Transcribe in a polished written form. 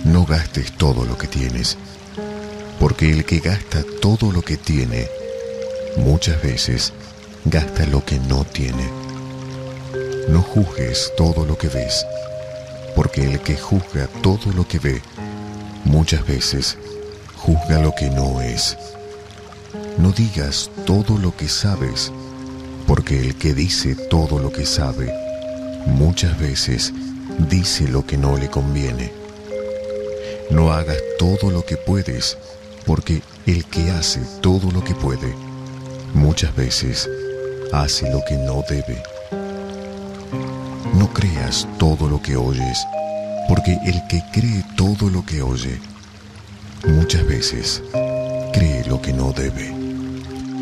No gastes todo lo que tienes, porque el que gasta todo lo que tiene, muchas veces gasta lo que no tiene. No juzgues todo lo que ves, porque el que juzga todo lo que ve, muchas veces juzga lo que no es. No digas todo lo que sabes, porque el que dice todo lo que sabe, muchas veces dice lo que no le conviene. No hagas todo lo que puedes, porque el que hace todo lo que puede, muchas veces hace lo que no debe. No creas todo lo que oyes, porque el que cree todo lo que oye, muchas veces cree lo que no debe.